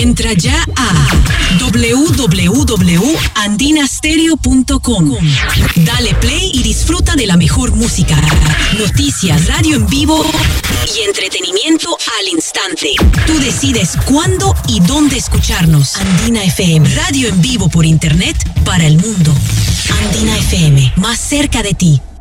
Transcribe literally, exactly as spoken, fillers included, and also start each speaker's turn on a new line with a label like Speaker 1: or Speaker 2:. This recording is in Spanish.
Speaker 1: Entra ya a doble u doble u doble u punto andina stereo punto com. Dale play y disfruta de la mejor música, noticias, radio en vivo y entretenimiento al instante. Tú decides cuándo y dónde escucharnos. Andina F M, radio en vivo por internet para el mundo. Andina F M, más cerca de ti.